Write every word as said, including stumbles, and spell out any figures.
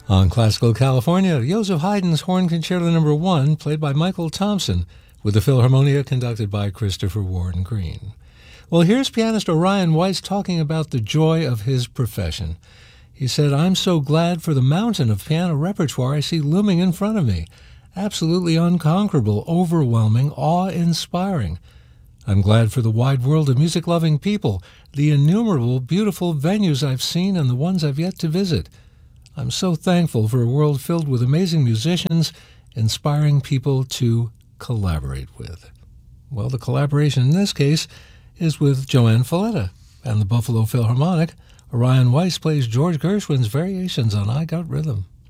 On Classical California, Joseph Haydn's Horn Concerto Number One, played by Michael Thompson, with the Philharmonia conducted by Christopher Warren Green. Well, here's pianist Orion Weiss talking about the joy of his profession. He said, "I'm so glad for the mountain of piano repertoire I see looming in front of me. Absolutely unconquerable, overwhelming, awe-inspiring. I'm glad for the wide world of music-loving people, the innumerable beautiful venues I've seen and the ones I've yet to visit. I'm so thankful for a world filled with amazing musicians, inspiring people to collaborate with." Well, the collaboration in this case is with Joanne Falletta and the Buffalo Philharmonic. Orion Weiss plays George Gershwin's Variations on I Got Rhythm.